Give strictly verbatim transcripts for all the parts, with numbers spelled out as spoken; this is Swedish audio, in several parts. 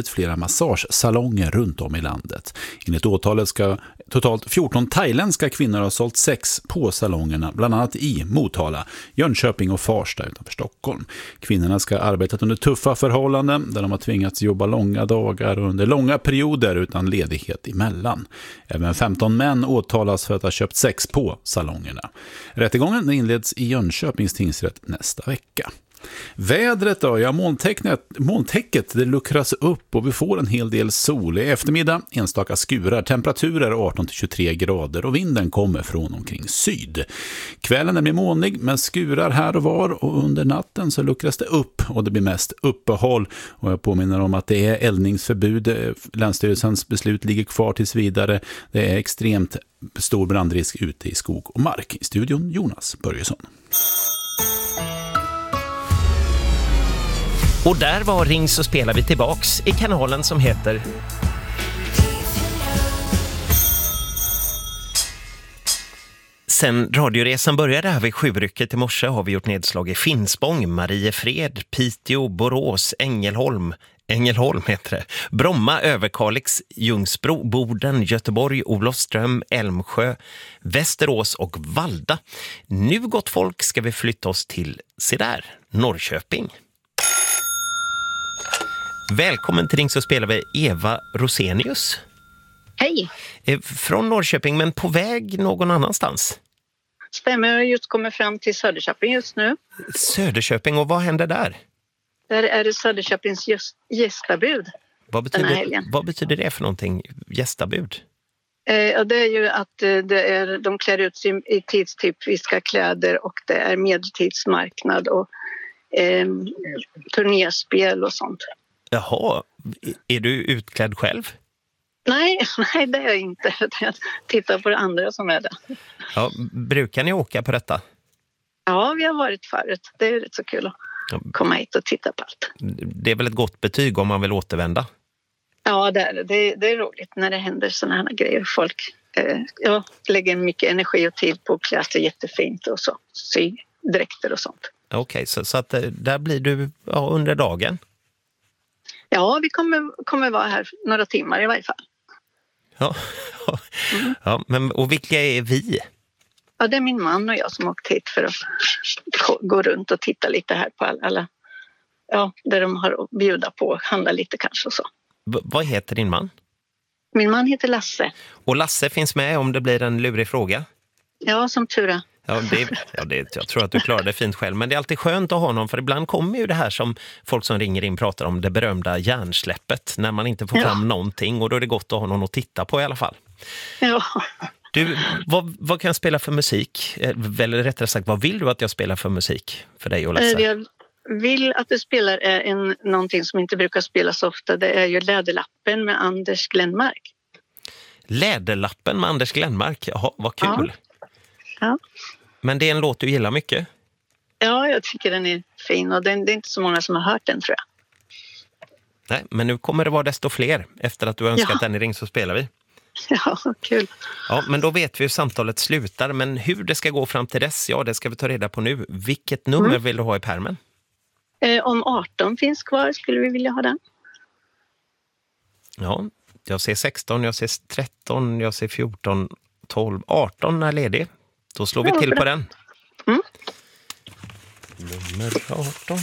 drivit flera massagesalonger runt om i landet. Enligt åtalet ska totalt fjorton thailändska kvinnor ha sålt sex på salongerna, bland annat i Motala, Jönköping och Farsta utanför Stockholm. Kvinnorna ska ha arbetat under tuffa förhållanden där de har tvingats jobba långa dagar och under långa perioder utan ledighet emellan. Även femton män åtalas för att ha köpt sex på salongerna. Rättegången inleds i Jönköpings tingsrätt nästa vecka. Vädret då, ja molntäcket, molntäcket det luckras upp och vi får en hel del sol. I eftermiddag enstaka skurar, temperaturer arton till tjugotre grader och vinden kommer från omkring syd. Kvällen blir molnig med skurar här och var och under natten så luckras det upp och det blir mest uppehåll. Och jag påminner om att det är eldningsförbud, Länsstyrelsens beslut ligger kvar tills vidare. Det är extremt stor brandrisk ute i skog och mark. I studion Jonas Börjesson. Och där var Ring så spelar vi tillbaks i kanalen som heter Sen radioresan började här vid sjurycket i morse har vi gjort nedslag i Finspång, Mariefred, Piteå, Borås, Ängelholm, Ängelholm heter det, Bromma, Överkalix, Ljungsbro, Boden, Göteborg, Olofström, Älmsjö, Västerås och Valda. Nu gott folk ska vi flytta oss till, se där, Norrköping. Välkommen till Ring så spelar vi Eva Rosenius. Hej. Från Norrköping men på väg någon annanstans. Stämmer, jag just kommer fram till Söderköping just nu. Söderköping, och vad händer där? Där är det Söderköpings gästabud. Vad betyder, vad betyder det för någonting, gästabud? Eh, det är ju att eh, det är, de klär ut sig i tidstypiska kläder och det är medeltidsmarknad och eh, turnéspel och sånt. Jaha, är du utklädd själv? Nej, nej det är jag inte. Jag tittar på det andra som är det. Ja, brukar ni åka på detta? Ja, vi har varit förut. Det är rätt så kul att komma hit och titta på allt. Det är väl ett gott betyg om man vill återvända? Ja, det är det. Det är, det är roligt när det händer såna här grejer. Folk eh, ja, lägger mycket energi och tid på att klä sig jättefint och så. Sy dräkter och sånt. Okej, okay, så, så att där blir du ja, under dagen? Ja, vi kommer, kommer vara här några timmar i varje fall. Ja, mm. ja men, och vilka är vi? Ja, det är min man och jag som åkt hit för att gå runt och titta lite här på alla, ja, där de har att bjuda på, handla lite kanske och så. V- vad heter din man? Min man heter Lasse. Och Lasse finns med om det blir en lurig fråga? Ja, som tur är. Ja, det, ja det, jag tror att du klarar det fint själv. Men det är alltid skönt att ha någon, för ibland kommer ju det här som folk som ringer in pratar om, det berömda hjärnsläppet, när man inte får fram ja. någonting, och då är det gott att ha någon att titta på i alla fall. Ja. Du, vad, vad kan jag spela för musik? Eller rättare sagt, vad vill du att jag spelar för musik för dig och Lasse? Jag vill att du spelar en, någonting som inte brukar spelas ofta. Det är ju Läderlappen med Anders Glenmark. Läderlappen med Anders Glenmark? Jaha, vad kul. Ja. Ja. Men det är en låt du gillar mycket? Ja, jag tycker den är fin och den, det är inte så många som har hört den, tror jag. Nej, men nu kommer det vara desto fler efter att du önskat ja. den i Ring så spelar vi. Ja, kul. Ja, men då vet vi hur samtalet slutar, men hur det ska gå fram till dess, ja, det ska vi ta reda på nu. Vilket nummer mm. vill du ha i pärmen? Eh, om arton finns kvar skulle vi vilja ha den. Ja, jag ser sexton, jag ser tretton, jag ser fjorton, tolv, arton är ledig. Då slår vi till på den. Mm. Nummer arton.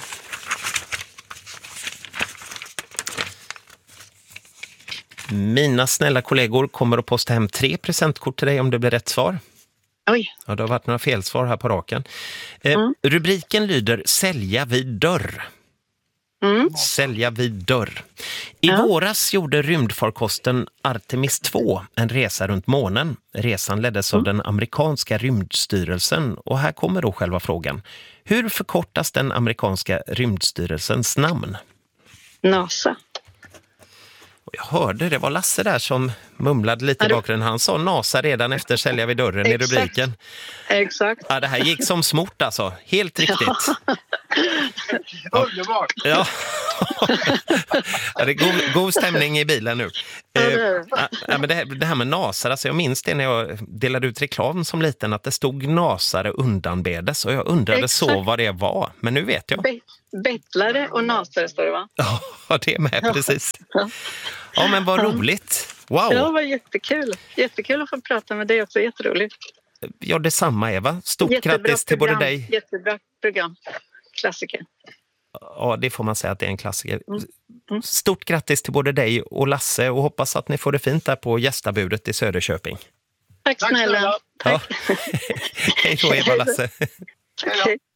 Mina snälla kollegor kommer att posta hem tre presentkort till dig om det blir rätt svar. Oj. Ja, det har varit några felsvar här på raken. Eh, mm. Rubriken lyder Sälja vid dörr. Mm. Sälja vid dörr. I ja. våras gjorde rymdfarkosten Artemis två en resa runt månen. Resan leddes mm. av den amerikanska rymdstyrelsen. Och här kommer då själva frågan. Hur förkortas den amerikanska rymdstyrelsens namn? NASA. Och jag hörde, det var Lasse där som mumlade lite i bakgrunden. Han sa NASA redan efter Sälja vid dörren i rubriken. Exakt. Ja, det här gick som smort alltså. Helt riktigt. Underbart. Ja. Ja, det är god, god stämning i bilen nu. Ja, Eh, det är det. ja, men det, här, det här med nasar, alltså jag minns det när jag delade ut reklam som liten, att det stod nasare undanbedes och jag undrade Exakt. så vad det var. Men nu vet jag. Be- bettlare och nasare står det, va? Ja, det är med, precis. Ja, men vad roligt. Wow. Ja, det var jättekul. Jättekul att få prata med dig också, jätteroligt. Ja, detsamma Eva. Stort Jättebra grattis till program. både dig. Jättebra program. Klassiker. Ja, det får man säga att det är en klassiker. Mm. Stort grattis till både dig och Lasse och hoppas att ni får det fint där på gästabudet i Söderköping. Tack snälla. Ja. Hej då Eva och Lasse. Hej.